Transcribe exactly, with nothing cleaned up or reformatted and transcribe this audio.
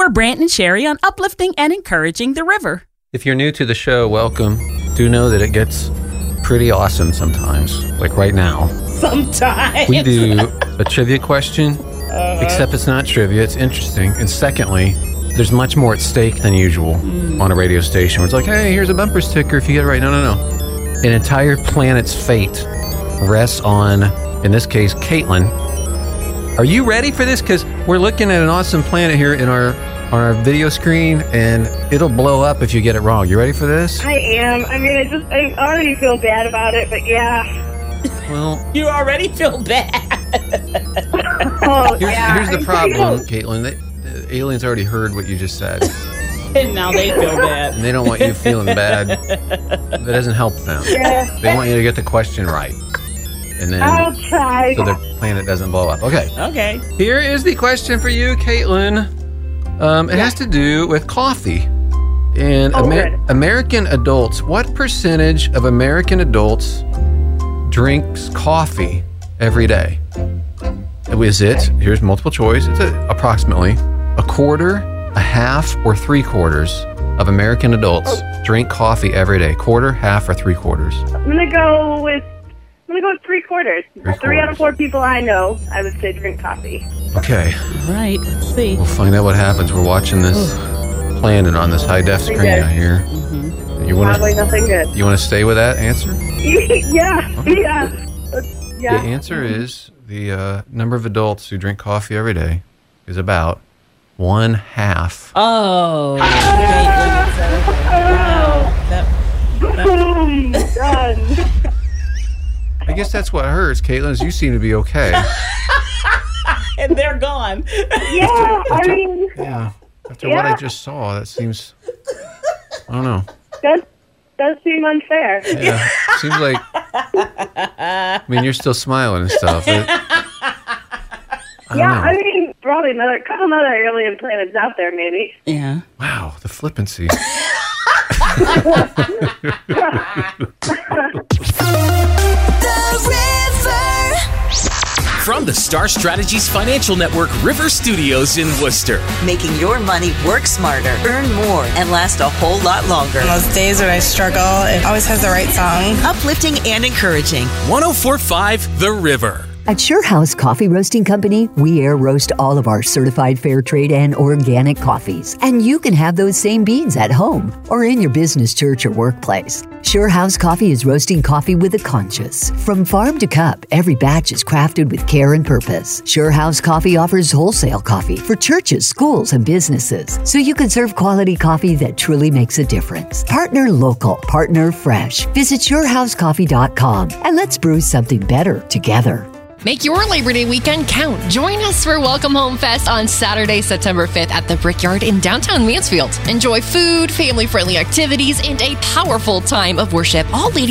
We're Brant and Sherry on uplifting and encouraging the river. If you're new to the show, welcome. Do know that it gets pretty awesome sometimes, like right now. Sometimes. We do a trivia question, uh-huh. except it's not trivia, it's interesting. And secondly, there's much more at stake than usual mm. on a radio station where it's like, hey, here's a bumper sticker if you get it right. No, no, no. An entire planet's fate rests on, in this case, Caitlin. Are you ready for this? Because we're looking at an awesome planet here in our on our video screen, and it'll blow up if you get it wrong. You ready for this? I am. I mean, I just I already feel bad about it, but yeah. Well, you already feel bad. oh, here's, yeah. here's the problem, Caitlin. They, the aliens already heard what you just said. And now they feel bad. And they don't want you feeling bad. That doesn't help them. Yeah. They want you to get the question right. And then I'll try. So their planet doesn't blow up. Okay. Okay. Here is the question for you, Caitlin. Um, it yeah. has to do with coffee. And oh, Amer- American adults, what percentage of American adults drinks coffee every day? Is it, here's multiple choice, it's a, approximately a quarter, a half, or three quarters of American adults oh. drink coffee every day? Quarter, half, or three quarters? I'm going to go with I'm going to go with three quarters. Three, three quarters. out of four people I know, I would say drink coffee. Okay. All right, let's see. We'll find out what happens. We're watching this planet on this high-def screen good. out here. Mm-hmm. You wanna, Probably nothing good. You want to stay with that answer? yeah, okay. yeah. yeah. The answer is the uh, number of adults who drink coffee every day is about one half. Oh. Boom. Done. I guess that's what hurts, Caitlin, is you seem to be okay. And they're gone. Yeah, after, I mean... Yeah. After yeah. what I just saw, that seems... I don't know. That does seem unfair. Yeah. Seems like... I mean, you're still smiling and stuff. It, I yeah, know. I mean, probably another couple other alien planets out there, maybe. Yeah. Wow, the flippancy. From the Star Strategies Financial Network River Studios in Worcester. Making your money work smarter, earn more, and last a whole lot longer. On those days when I struggle, it always has the right song. Uplifting and encouraging. one oh four point five The River. At SureHouse Coffee Roasting Company, we air roast all of our certified fair trade and organic coffees. And you can have those same beans at home or in your business, church, or workplace. SureHouse Coffee is roasting coffee with a conscience. From farm to cup, every batch is crafted with care and purpose. SureHouse Coffee offers wholesale coffee for churches, schools, and businesses, so you can serve quality coffee that truly makes a difference. Partner local, partner fresh. Visit sure house coffee dot com and let's brew something better together. Make your Labor Day weekend count. Join us for Welcome Home Fest on Saturday, September fifth at the Brickyard in downtown Mansfield. Enjoy food, family-friendly activities, and a powerful time of worship, all leading